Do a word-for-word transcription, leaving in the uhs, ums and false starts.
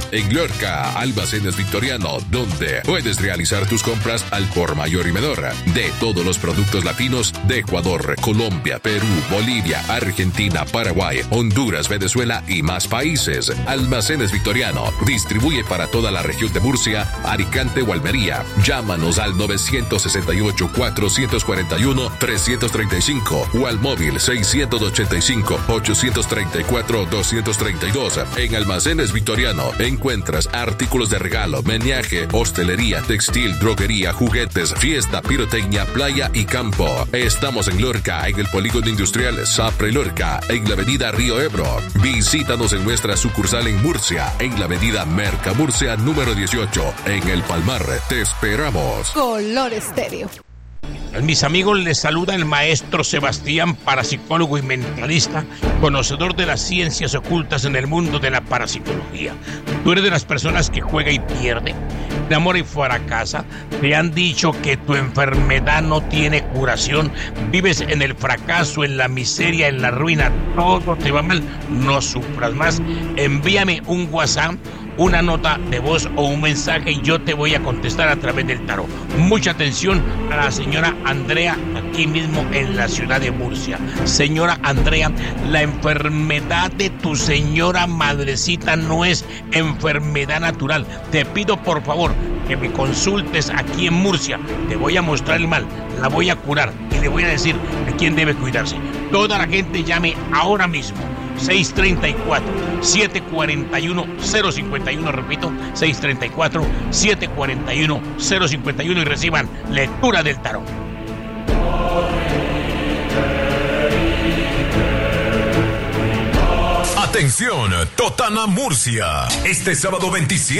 En Lorca, Almacenes Victoriano, donde puedes realizar tus compras al por mayor y menor de todos los productos latinos de Ecuador, Colombia, Perú, Bolivia, Argentina, Paraguay, Honduras, Venezuela y más países. Almacenes Victoriano distribuye para toda la región de Murcia, Alicante o Almería. Llámanos al nueve seis ocho, cuatro cuatro uno, tres tres cinco o al móvil seis ocho cinco, ocho tres cuatro, dos tres dos. En Almacenes Victoriano encuentras artículos de regalo, menaje, hostelería, textil, droguería, juguetes, fiesta, pirotecnia, playa y campo. Estamos en Lorca, en el polígono industrial Sapre Lorca, en la avenida Río Ebro. Visítanos en nuestra sucursal en Murcia, en la avenida Merca Murcia número dieciocho, en El Palmar. Te esperamos. Color Estéreo. Mis amigos, les saluda el maestro Sebastián, parapsicólogo y mentalista, conocedor de las ciencias ocultas en el mundo de la parapsicología. ¿Tú eres de las personas que juega y pierde, enamora y fracasa? ¿Te han dicho que tu enfermedad no tiene curación? ¿Vives en el fracaso, en la miseria, en la ruina? ¿Todo te va mal? No sufras más. Envíame un WhatsApp, una nota de voz o un mensaje y yo te voy a contestar a través del tarot. Mucha atención a la señora Andrea, aquí mismo en la ciudad de Murcia. Señora Andrea, la enfermedad de tu señora madrecita no es enfermedad natural. Te pido por favor que me consultes aquí en Murcia. Te voy a mostrar el mal, la voy a curar y le voy a decir de quién debe cuidarse. Toda la gente llame ahora mismo. seis tres cuatro, siete cuatro uno, cero cinco uno, repito, seis tres cuatro, siete cuatro uno, cero cinco uno y reciban lectura del tarot. Atención, Totana Murcia, este sábado veintisiete